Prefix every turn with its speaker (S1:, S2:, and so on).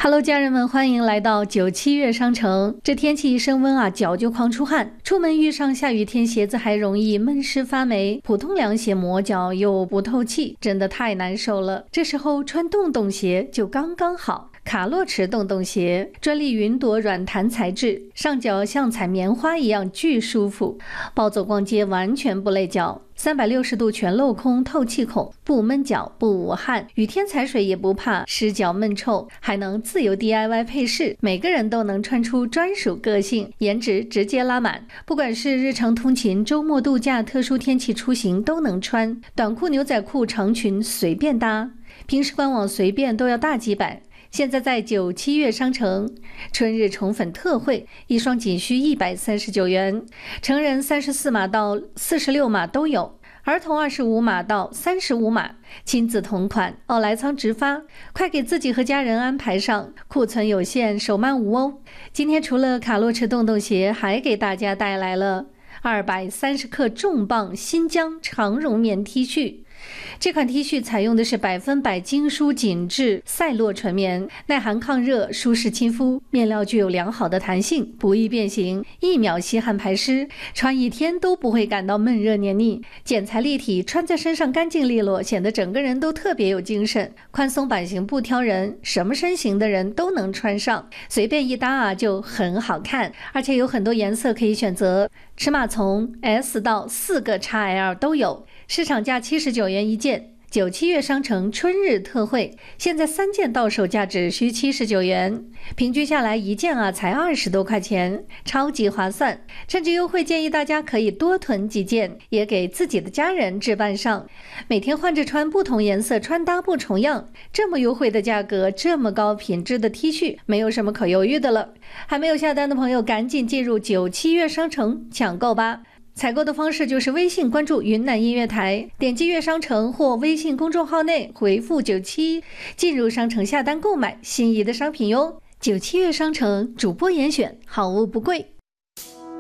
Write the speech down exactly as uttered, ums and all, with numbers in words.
S1: Hello， 家人们，欢迎来到九七月商城。这天气一升温啊，脚就狂出汗，出门遇上下雨天，鞋子还容易闷湿发霉，普通凉鞋磨脚又不透气，真的太难受了。这时候穿洞洞鞋就刚刚好。卡洛驰洞洞鞋，专利云朵软弹材质，上脚像踩棉花一样巨舒服，暴走逛街完全不累脚。三百六十度全镂空透气孔，不闷脚不捂汗，雨天踩水也不怕湿脚闷臭，还能自由 D I Y 配饰，每个人都能穿出专属个性，颜值直接拉满。不管是日常通勤、周末度假、特殊天气出行都能穿，短裤、牛仔裤、长裙随便搭，平时官网随便都要大几百。现在在九七月商城春日宠粉特惠，一双仅需一百三十九元，成人三十四码到四十六码都有，儿童二十五码到三十五码，亲子同款，奥莱仓直发，快给自己和家人安排上，库存有限，手慢无哦。今天除了卡洛驰洞洞鞋，还给大家带来了二百三十克重磅新疆长绒棉 T 恤。这款 T 恤采用的是百分百精梳紧致赛洛纯棉，耐寒抗热，舒适亲肤，面料具有良好的弹性，不易变形，一秒吸汗排湿，穿一天都不会感到闷热黏腻，剪裁立体，穿在身上干净利落，显得整个人都特别有精神。宽松版型不挑人，什么身形的人都能穿上，随便一搭啊就很好看，而且有很多颜色可以选择，尺码从 S 到四个 X L 都有，市场价七十九元一件。九七月商城春日特惠，现在三件到手价只需七十九元，平均下来一件啊才二十多块钱，超级划算。趁着优惠，建议大家可以多囤几件，也给自己的家人置办上，每天换着穿，不同颜色，穿搭不重样。这么优惠的价格，这么高品质的 T 恤，没有什么可犹豫的了。还没有下单的朋友，赶紧进入九七月商城抢购吧。采购的方式就是微信关注云南音乐台，点击乐商城或微信公众号内回复九七，进入商城下单购买心仪的商品哟。九七月商城主播严选，好物不贵。